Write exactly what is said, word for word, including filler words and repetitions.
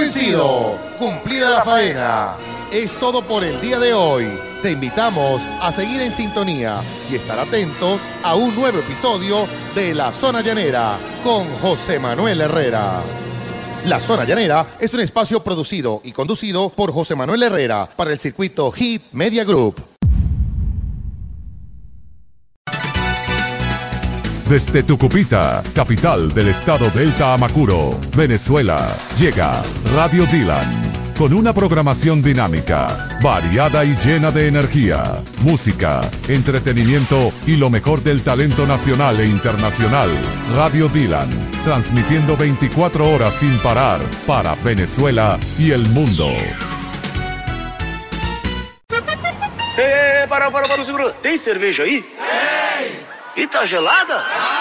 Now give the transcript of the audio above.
vencido, cumplida la faena. Es todo por el día de hoy. Te invitamos a seguir en sintonía y estar atentos a un nuevo episodio de La Zona Llanera con José Manuel Herrera. La Zona Llanera es un espacio producido y conducido por José Manuel Herrera para el circuito Hit Media Group. Desde Tucupita, capital del estado Delta Amacuro, Venezuela, llega Radio Dylan. Con una programación dinámica, variada y llena de energía, música, entretenimiento y lo mejor del talento nacional e internacional. Radio Dylan, transmitiendo veinticuatro horas sin parar para Venezuela y el mundo. Eh, para, para, para, segura. Tem cerveja aí? Tem! E tá gelada?